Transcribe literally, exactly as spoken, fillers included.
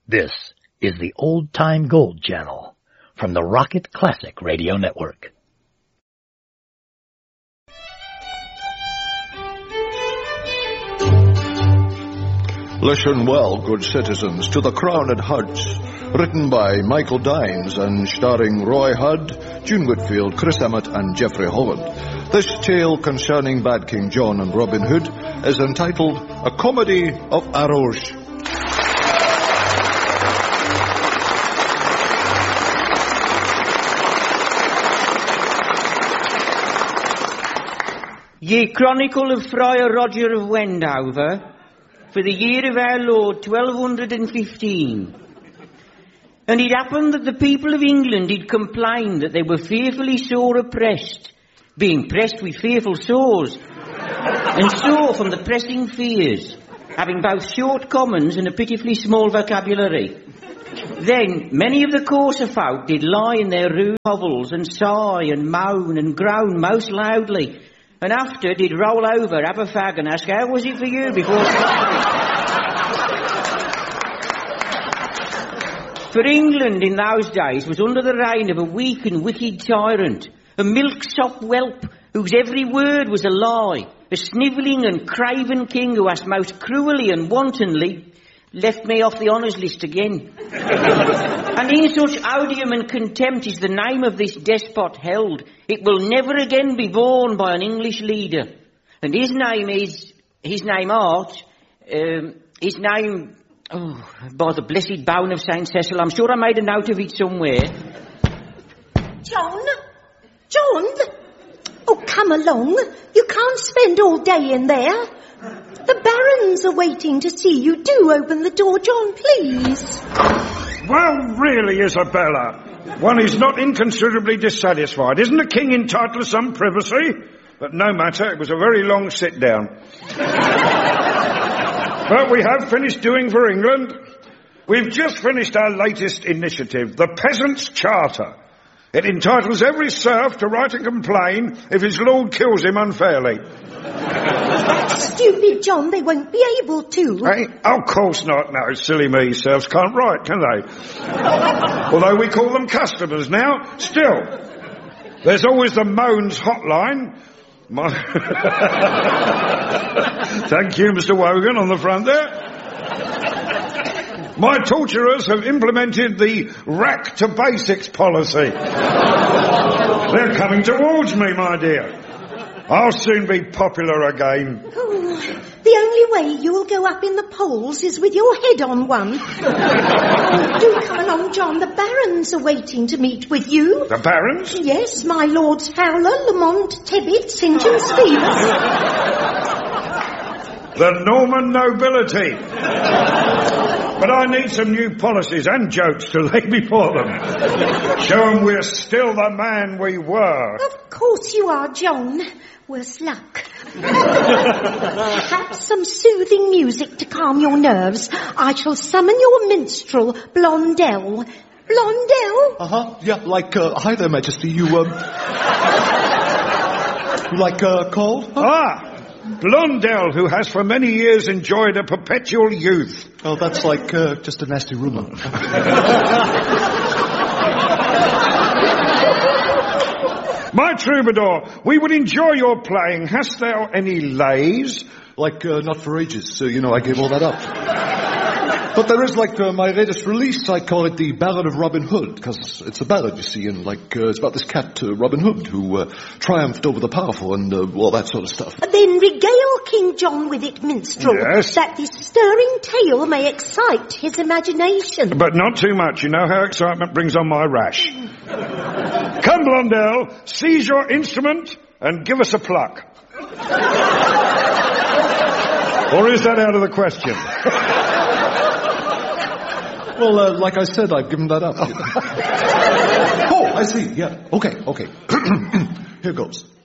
This is the Old Time Gold Channel from the Rocket Classic Radio Network. Listen well, good citizens, to The Crowned Huds, written by Michael Dines and starring Roy Hudd, June Whitfield, Chris Emmett and Geoffrey Holland. This tale concerning Bad King John and Robin Hood is entitled A Comedy of Arrows. Ye Chronicle of Friar Roger of Wendover, for the year of our Lord twelve fifteen. And it happened that the people of England did complain that they were fearfully sore oppressed, being pressed with fearful sores, and sore from the pressing fears, having both short commons and a pitifully small vocabulary. Then many of the coarser folk did lie in their rude hovels, and sigh and moan and groan most loudly, and after did roll over, have a fag, and ask, how was it for you before... For England in those days was under the reign of a weak and wicked tyrant, a milksop whelp whose every word was a lie, a snivelling and craven king who has most cruelly and wantonly left me off the honours list again. And in such odium and contempt is the name of this despot held, it will never again be borne by an English leader. And his name is, his name art, um, his name, oh, by the blessed bone of Saint Cecil, I'm sure I made a note of it somewhere. John? John? Oh, come along. You can't spend all day in there. The barons are waiting to see you. Do open the door, John, please. Well, really, Isabella, one is not inconsiderably dissatisfied. Isn't the king entitled to some privacy? But no matter, it was a very long sit-down. But we have finished doing for England. We've just finished our latest initiative, the Peasants' Charter. It entitles every serf to write and complain if his lord kills him unfairly. That's stupid, John. They won't be able to. Hey? Of course not. No, silly me. Serfs can't write, can they? Although we call them customers now. Still, there's always the Moans hotline. My Thank you, Mister Wogan, on the front there. My torturers have implemented the rack to basics policy. They're coming towards me, my dear. I'll soon be popular again. Oh, the only way you'll go up in the polls is with your head on one. Do come along, John. The barons are waiting to meet with you. The barons? Yes, my lords Fowler, Lamont, Tebbit, Saint John Stevens. The Norman nobility. But I need some new policies and jokes to lay before them. Show them we're still the man we were. Of course you are, John. Worse luck. Perhaps some soothing music to calm your nerves. I shall summon your minstrel, Blondel. Blondel? Uh-huh, yeah, like, uh, hi there, Majesty, you, um... you like, uh, cold? Huh? Ah! Blondel, who has for many years enjoyed a perpetual youth. Oh, that's like, uh, just a nasty rumour. My troubadour, we would enjoy your playing. Hast thou any lays? Like, uh, not for ages, so, you know, I gave all that up. But there is, like, uh, my latest release, I call it the Ballad of Robin Hood, because it's a ballad, you see, and, like, uh, it's about this cat, uh, Robin Hood, who uh, triumphed over the powerful and uh, all that sort of stuff. Then regale King John with it, minstrel, yes, that this stirring tale may excite his imagination. But not too much. You know how excitement brings on my rash. Come, Blondel, seize your instrument and give us a pluck. Or is that out of the question? Well, uh, like I said, I've given that up. Oh, I see, yeah. Okay, okay. Here goes.